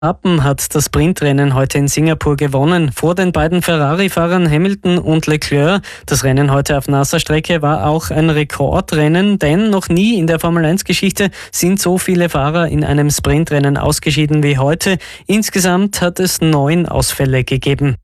Verstappen hat das Sprintrennen heute in Singapur gewonnen. Vor den beiden Ferrari-Fahrern Hamilton und Leclerc. Das Rennen heute auf nasser Strecke war auch ein Rekordrennen, denn noch nie in der Formel-1-Geschichte sind so viele Fahrer in einem Sprintrennen ausgeschieden wie heute. Insgesamt hat es 9 Ausfälle gegeben.